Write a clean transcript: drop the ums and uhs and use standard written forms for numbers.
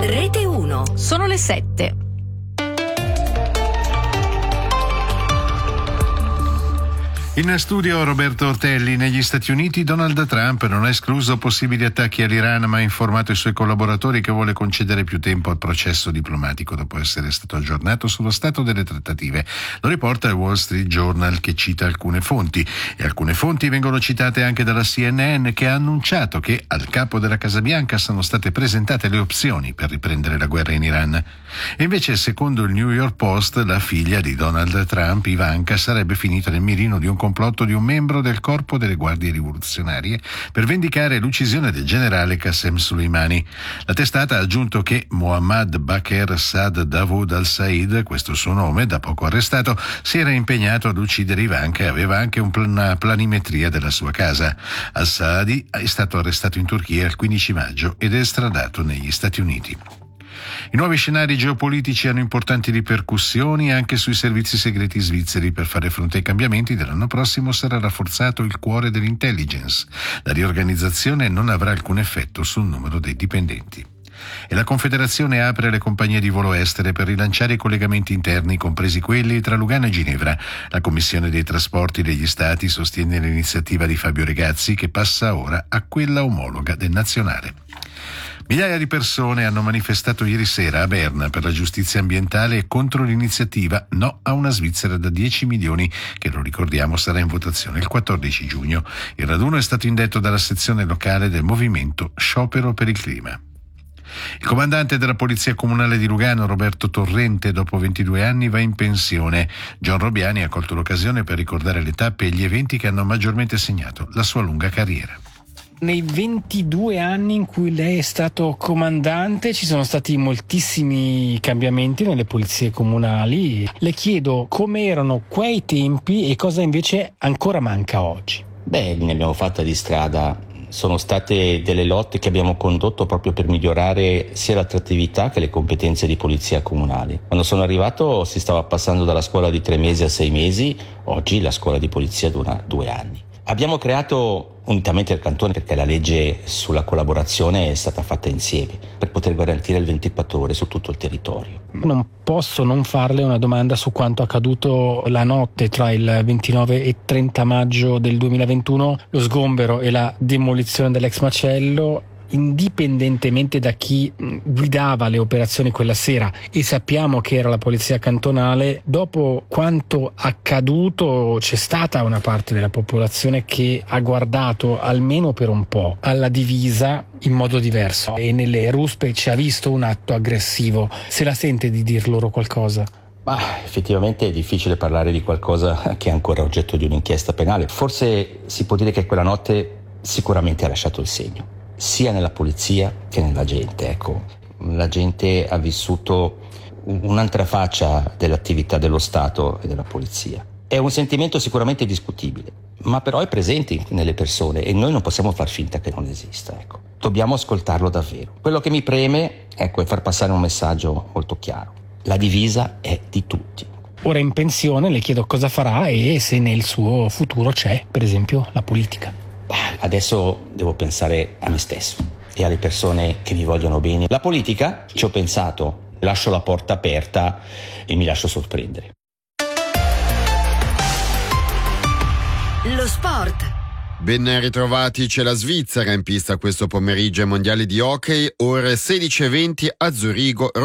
Rete 1. Sono le 7. In studio Roberto Ortelli. Negli Stati Uniti Donald Trump non ha escluso possibili attacchi all'Iran, ma ha informato i suoi collaboratori che vuole concedere più tempo al processo diplomatico dopo essere stato aggiornato sullo stato delle trattative. Lo riporta il Wall Street Journal, che cita alcune fonti, e alcune fonti vengono citate anche dalla CNN, che ha annunciato che al capo della Casa Bianca sono state presentate le opzioni per riprendere la guerra in Iran. E invece, secondo il New York Post, la figlia di Donald Trump, Ivanka, sarebbe finita nel mirino di un complotto di un membro del corpo delle guardie rivoluzionarie per vendicare l'uccisione del generale Qasem Soleimani. La testata ha aggiunto che Mohammad Bakr Saad Dawood al-Said, questo suo nome, da poco arrestato, si era impegnato ad uccidere Ivanka e aveva anche una planimetria della sua casa. Al-Saadi è stato arrestato in Turchia il 15 maggio ed è estradato negli Stati Uniti. I nuovi scenari geopolitici hanno importanti ripercussioni anche sui servizi segreti svizzeri. Per fare fronte ai cambiamenti dell'anno prossimo sarà rafforzato il cuore dell'intelligence. La riorganizzazione non avrà alcun effetto sul numero dei dipendenti. E la Confederazione apre le compagnie di volo estere per rilanciare i collegamenti interni, compresi quelli tra Lugano e Ginevra. La Commissione dei Trasporti degli Stati sostiene l'iniziativa di Fabio Regazzi, che passa ora a quella omologa del nazionale. Migliaia di persone hanno manifestato ieri sera a Berna per la giustizia ambientale e contro l'iniziativa No a una Svizzera da 10 milioni, che, lo ricordiamo, sarà in votazione il 14 giugno. Il raduno è stato indetto dalla sezione locale del movimento Sciopero per il Clima. Il comandante della Polizia Comunale di Lugano, Roberto Torrente, dopo 22 anni va in pensione. John Robiani ha colto l'occasione per ricordare le tappe e gli eventi che hanno maggiormente segnato la sua lunga carriera. Nei 22 anni in cui lei è stato comandante ci sono stati moltissimi cambiamenti nelle polizie comunali. Le chiedo come erano quei tempi e cosa invece ancora manca oggi. Ne abbiamo fatta di strada. Sono state delle lotte che abbiamo condotto proprio per migliorare sia l'attrattività che le competenze di polizia comunale. Quando sono arrivato si stava passando dalla scuola di 3 mesi a 6 mesi, oggi la scuola di polizia dura 2 anni. Abbiamo creato unitamente il cantone, perché la legge sulla collaborazione è stata fatta insieme per poter garantire il 24 ore su tutto il territorio. Non posso non farle una domanda su quanto accaduto la notte tra il 29 e 30 maggio del 2021, lo sgombero e la demolizione dell'ex macello. Indipendentemente da chi guidava le operazioni quella sera, e sappiamo che era la polizia cantonale, dopo quanto accaduto c'è stata una parte della popolazione che ha guardato almeno per un po' alla divisa in modo diverso e nelle ruspe ci ha visto un atto aggressivo. Se la sente di dir loro qualcosa? Effettivamente è difficile parlare di qualcosa che è ancora oggetto di un'inchiesta penale. Forse si può dire che quella notte sicuramente ha lasciato il segno, sia nella polizia che nella gente. Ecco, la gente ha vissuto un'altra faccia dell'attività dello Stato e della polizia. È un sentimento sicuramente discutibile, ma però è presente nelle persone e noi non possiamo far finta che non esista. Ecco, dobbiamo ascoltarlo davvero. Quello che mi preme, è far passare un messaggio molto chiaro. La divisa è di tutti. Ora in pensione le chiedo cosa farà e se nel suo futuro c'è, per esempio, la politica. Adesso devo pensare a me stesso e alle persone che mi vogliono bene. La politica, ci ho pensato, lascio la porta aperta e mi lascio sorprendere. Lo sport. Ben ritrovati, c'è la Svizzera in pista questo pomeriggio ai mondiali di hockey, ore 16:20 a Zurigo.